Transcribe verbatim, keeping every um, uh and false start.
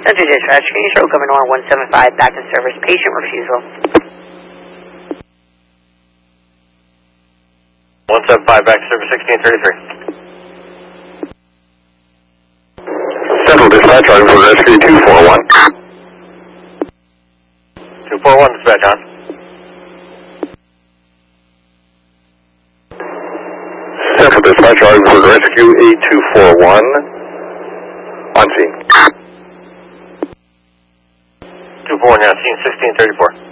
Center Dispatch, can you show Governor one seven five back to service, patient refusal? one seven five back to service, sixteen thirty-three. Central Dispatch, on for rescue two four one. two four one, dispatch on. Central Dispatch, on for rescue eight two four one. On scene. two four one, yeah, scene sixteen thirty-four.